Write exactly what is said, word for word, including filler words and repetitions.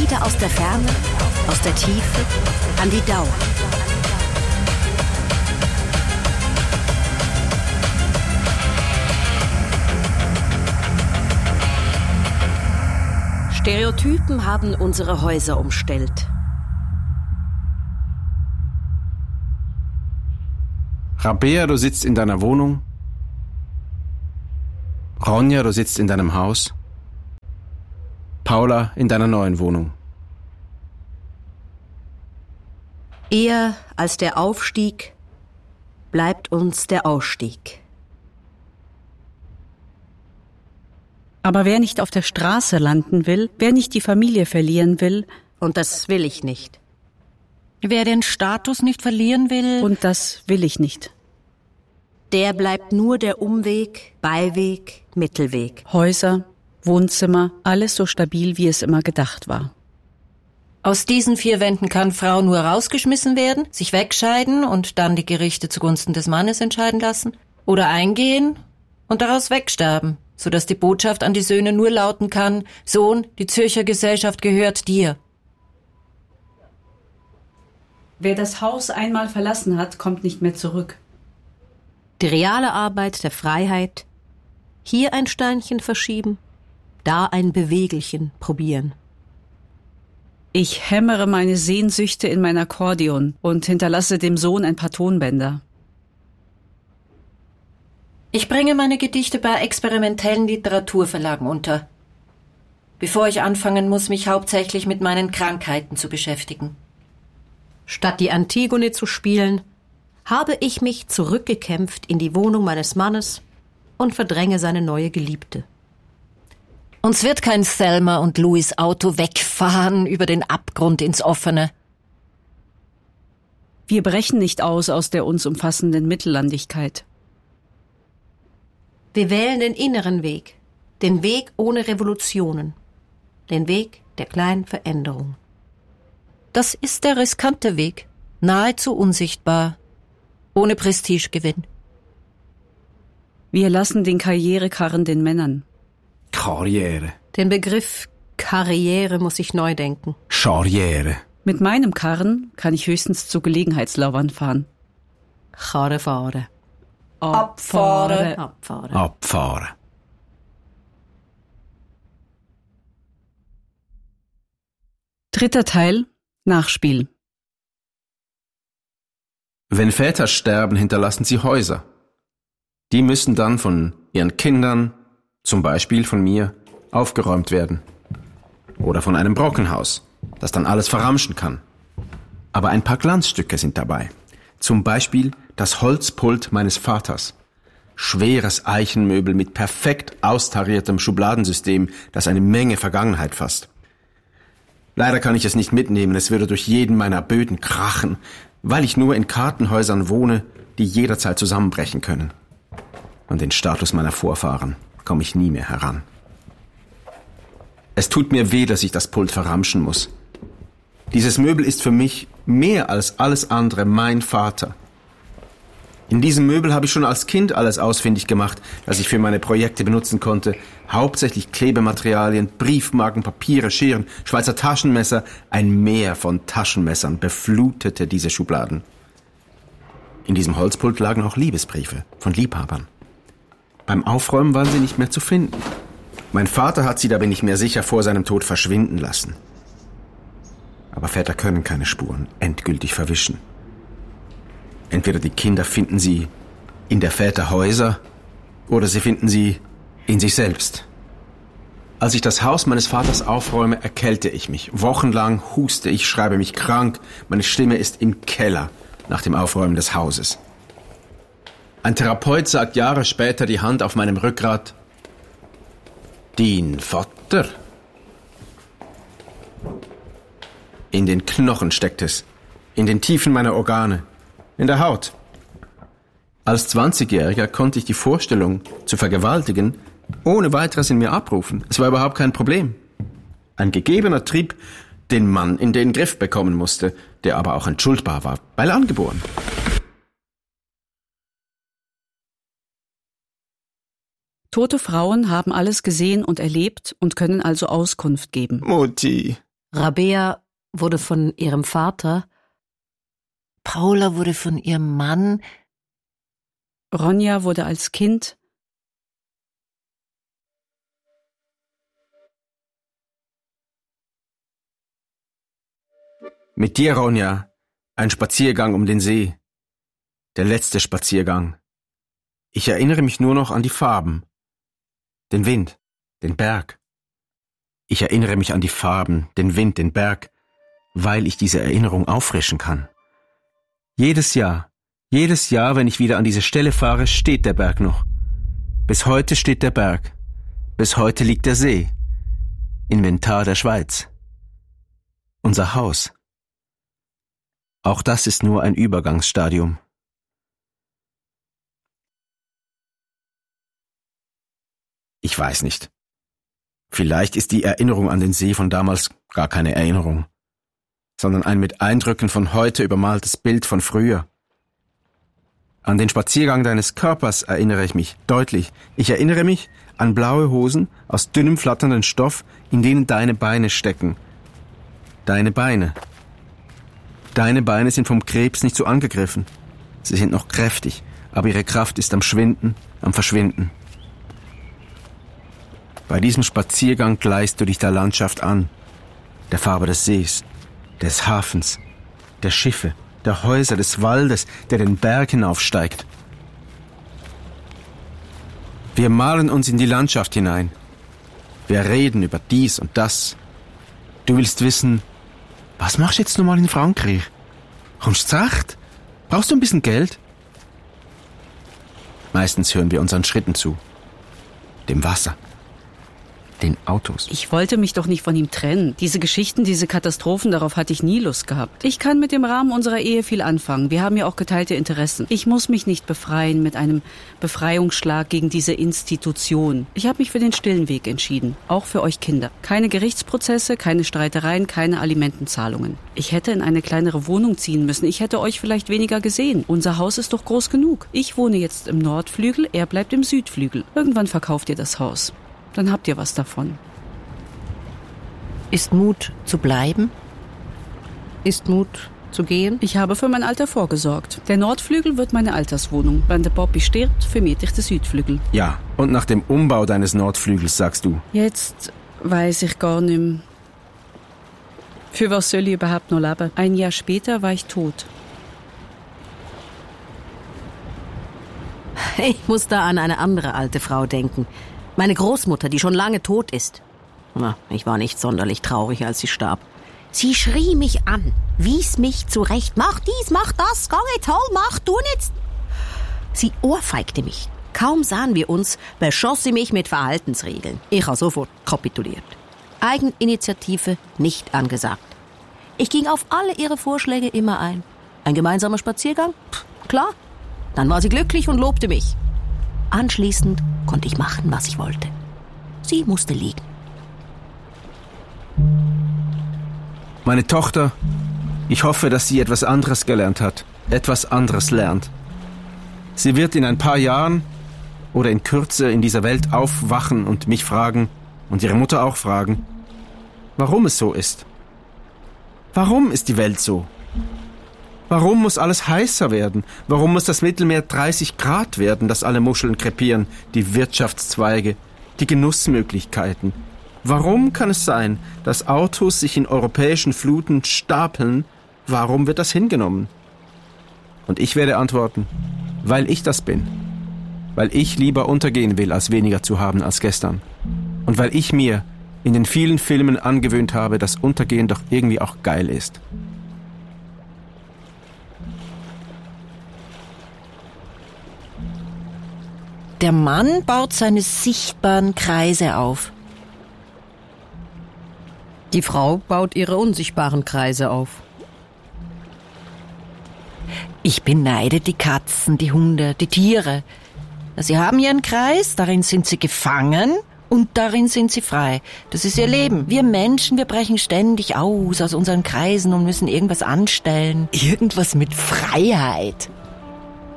Momente aus der Ferne, aus der Tiefe, an die Dauer. Stereotypen haben unsere Häuser umstellt. Rabea, du sitzt in deiner Wohnung. Ronja, du sitzt in deinem Haus. Paula in deiner neuen Wohnung. Eher als der Aufstieg bleibt uns der Ausstieg. Aber wer nicht auf der Straße landen will, wer nicht die Familie verlieren will, und das will ich nicht. Wer den Status nicht verlieren will, und das will ich nicht, der bleibt nur der Umweg, Beiweg, Mittelweg. Häuser, Wohnzimmer, alles so stabil, wie es immer gedacht war. Aus diesen vier Wänden kann Frau nur rausgeschmissen werden, sich wegscheiden und dann die Gerichte zugunsten des Mannes entscheiden lassen, oder eingehen und daraus wegsterben, sodass die Botschaft an die Söhne nur lauten kann: Sohn, die Zürcher Gesellschaft gehört dir. Wer das Haus einmal verlassen hat, kommt nicht mehr zurück. Die reale Arbeit der Freiheit, hier ein Steinchen verschieben, da ein Bewegelchen probieren. Ich hämmere meine Sehnsüchte in mein Akkordeon und hinterlasse dem Sohn ein paar Tonbänder. Ich bringe meine Gedichte bei experimentellen Literaturverlagen unter, bevor ich anfangen muss, mich hauptsächlich mit meinen Krankheiten zu beschäftigen. Statt die Antigone zu spielen, habe ich mich zurückgekämpft in die Wohnung meines Mannes und verdränge seine neue Geliebte. Uns wird kein Thelma und Louis Auto wegfahren über den Abgrund ins Offene. Wir brechen nicht aus aus der uns umfassenden Mittellandigkeit. Wir wählen den inneren Weg, den Weg ohne Revolutionen, den Weg der kleinen Veränderung. Das ist der riskante Weg, nahezu unsichtbar, ohne Prestigegewinn. Wir lassen den Karrierekarren den Männern. Karriere. Den Begriff Karriere muss ich neu denken. Charriere. Mit meinem Karren kann ich höchstens zu Gelegenheitslaufern fahren. Karre fahren. Abfahren. Abfahren. Abfahren. Dritter Teil, Nachspiel. Wenn Väter sterben, hinterlassen sie Häuser. Die müssen dann von ihren Kindern, zum Beispiel von mir, aufgeräumt werden. Oder von einem Brockenhaus, das dann alles verramschen kann. Aber ein paar Glanzstücke sind dabei. Zum Beispiel das Holzpult meines Vaters. Schweres Eichenmöbel mit perfekt austariertem Schubladensystem, das eine Menge Vergangenheit fasst. Leider kann ich es nicht mitnehmen, es würde durch jeden meiner Böden krachen, weil ich nur in Kartenhäusern wohne, die jederzeit zusammenbrechen können. An den Status meiner Vorfahren komme ich nie mehr heran. Es tut mir weh, dass ich das Pult verramschen muss. Dieses Möbel ist für mich mehr als alles andere mein Vater. In diesem Möbel habe ich schon als Kind alles ausfindig gemacht, das ich für meine Projekte benutzen konnte. Hauptsächlich Klebematerialien, Briefmarken, Papiere, Scheren, Schweizer Taschenmesser. Ein Meer von Taschenmessern beflutete diese Schubladen. In diesem Holzpult lagen auch Liebesbriefe von Liebhabern. Beim Aufräumen waren sie nicht mehr zu finden. Mein Vater hat sie, da bin ich mir sicher, vor seinem Tod verschwinden lassen. Aber Väter können keine Spuren endgültig verwischen. Entweder die Kinder finden sie in der Väter Häuser oder sie finden sie in sich selbst. Als ich das Haus meines Vaters aufräume, erkälte ich mich. Wochenlang huste ich, schreibe mich krank. Meine Stimme ist im Keller nach dem Aufräumen des Hauses. Ein Therapeut sagt Jahre später, die Hand auf meinem Rückgrat: Dein Vater? In den Knochen steckt es, in den Tiefen meiner Organe, in der Haut. Als Zwanzigjähriger konnte ich die Vorstellung, zu vergewaltigen, ohne weiteres in mir abrufen. Es war überhaupt kein Problem. Ein gegebener Trieb, den man in den Griff bekommen musste, der aber auch entschuldbar war, weil angeboren. Tote Frauen haben alles gesehen und erlebt und können also Auskunft geben. Mutti, Rabea wurde von ihrem Vater. Paula wurde von ihrem Mann. Ronja wurde als Kind. Mit dir, Ronja, ein Spaziergang um den See. Der letzte Spaziergang. Ich erinnere mich nur noch an die Farben. Den Wind, den Berg. Ich erinnere mich an die Farben, den Wind, den Berg, weil ich diese Erinnerung auffrischen kann. Jedes Jahr, jedes Jahr, wenn ich wieder an diese Stelle fahre, steht der Berg noch. Bis heute steht der Berg. Bis heute liegt der See. Inventar der Schweiz. Unser Haus. Auch das ist nur ein Übergangsstadium. Ich weiß nicht. Vielleicht ist die Erinnerung an den See von damals gar keine Erinnerung, sondern ein mit Eindrücken von heute übermaltes Bild von früher. An den Spaziergang deines Körpers erinnere ich mich deutlich. Ich erinnere mich an blaue Hosen aus dünnem, flatternden Stoff, in denen deine Beine stecken. Deine Beine. Deine Beine sind vom Krebs nicht so angegriffen. Sie sind noch kräftig, aber ihre Kraft ist am Schwinden, am Verschwinden. Bei diesem Spaziergang gleichst du dich der Landschaft an, der Farbe des Sees, des Hafens, der Schiffe, der Häuser, des Waldes, der den Berg hinaufsteigt. Wir malen uns in die Landschaft hinein. Wir reden über dies und das. Du willst wissen, was machst du jetzt nochmal in Frankreich? Kommst du recht? Brauchst du ein bisschen Geld? Meistens hören wir unseren Schritten zu. Dem Wasser. Den Autos. Ich wollte mich doch nicht von ihm trennen. Diese Geschichten, diese Katastrophen, darauf hatte ich nie Lust gehabt. Ich kann mit dem Rahmen unserer Ehe viel anfangen. Wir haben ja auch geteilte Interessen. Ich muss mich nicht befreien mit einem Befreiungsschlag gegen diese Institution. Ich habe mich für den stillen Weg entschieden. Auch für euch Kinder. Keine Gerichtsprozesse, keine Streitereien, keine Alimentenzahlungen. Ich hätte in eine kleinere Wohnung ziehen müssen. Ich hätte euch vielleicht weniger gesehen. Unser Haus ist doch groß genug. Ich wohne jetzt im Nordflügel, er bleibt im Südflügel. Irgendwann verkauft ihr das Haus. Dann habt ihr was davon. Ist Mut zu bleiben? Ist Mut zu gehen? Ich habe für mein Alter vorgesorgt. Der Nordflügel wird meine Alterswohnung. Wenn der Bobby stirbt, vermiete ich den Südflügel. Ja, und nach dem Umbau deines Nordflügels sagst du? Jetzt weiß ich gar nicht mehr. Für was soll ich überhaupt noch leben? Ein Jahr später war ich tot. Ich muss da an eine andere alte Frau denken. Meine Großmutter, die schon lange tot ist. Na, ich war nicht sonderlich traurig, als sie starb. Sie schrie mich an, wies mich zurecht. Mach dies, mach das, gange toll, mach du nicht. Sie ohrfeigte mich. Kaum sahen wir uns, beschoss sie mich mit Verhaltensregeln. Ich habe sofort kapituliert. Eigeninitiative nicht angesagt. Ich ging auf alle ihre Vorschläge immer ein. Ein gemeinsamer Spaziergang? Pff, klar. Dann war sie glücklich und lobte mich. Anschließend konnte ich machen, was ich wollte. Sie musste liegen. Meine Tochter, ich hoffe, dass sie etwas anderes gelernt hat. Etwas anderes lernt. Sie wird in ein paar Jahren oder in Kürze in dieser Welt aufwachen und mich fragen, und ihre Mutter auch fragen, warum es so ist. Warum ist die Welt so? Warum muss alles heißer werden? Warum muss das Mittelmeer dreißig Grad werden, dass alle Muscheln krepieren, die Wirtschaftszweige, die Genussmöglichkeiten? Warum kann es sein, dass Autos sich in europäischen Fluten stapeln? Warum wird das hingenommen? Und ich werde antworten, weil ich das bin. Weil ich lieber untergehen will, als weniger zu haben als gestern. Und weil ich mir in den vielen Filmen angewöhnt habe, dass Untergehen doch irgendwie auch geil ist. Der Mann baut seine sichtbaren Kreise auf. Die Frau baut ihre unsichtbaren Kreise auf. Ich beneide die Katzen, die Hunde, die Tiere. Sie haben ihren Kreis, darin sind sie gefangen und darin sind sie frei. Das ist ihr Leben. Wir Menschen, wir brechen ständig aus aus unseren Kreisen und müssen irgendwas anstellen. Irgendwas mit Freiheit.